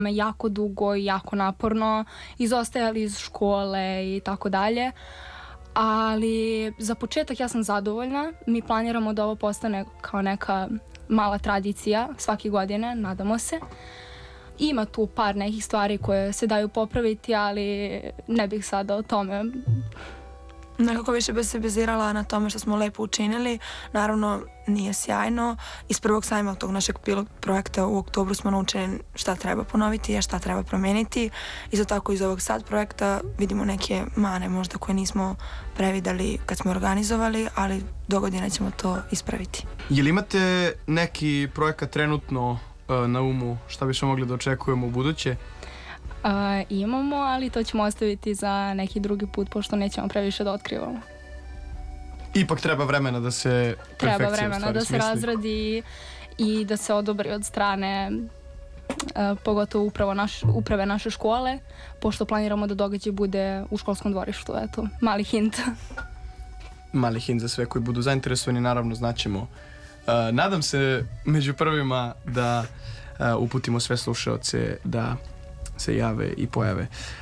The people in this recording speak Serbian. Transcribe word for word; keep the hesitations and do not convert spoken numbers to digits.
Jako dugo i jako naporno, izostajali iz škole i tako dalje. Ali za početak ja sam zadovoljna. Mi planiramo da ovo postane kao neka mala tradicija svake godine, nadamo se. Ima tu par nekih stvari koje se daju popraviti, ali ne bih sada o tome. Nekako više bi se bazirala na tome što smo lepo učinili. Naravno, nije sjajno. Iz prvog sajma tog našeg pilot projekta u oktobru smo naučili šta treba ponoviti, a šta treba promeniti. Isto tako iz ovog sad projekta vidimo neke mane možda koje nismo prevideli kad smo organizovali, ali do godine ćemo to ispraviti. Jel imate neki projekat trenutno uh, na umu šta bismo mogli da očekujemo u buduće? Uh, imamo, ali to ćemo ostaviti za neki drugi put, pošto nećemo previše da otkrivamo. Ipak treba vremena da se perfekcija Treba vremena da se smisli. razradi i da se odobri od strane uh, pogotovo upravo naš, uprave naše škole, pošto planiramo da događaj bude u školskom dvorištu. Eto, mali hint. Mali hint za sve koji budu zainteresovani, naravno znaćemo. Uh, nadam se među prvima da uh, uputimo sve slušaoce da se jave i pojave.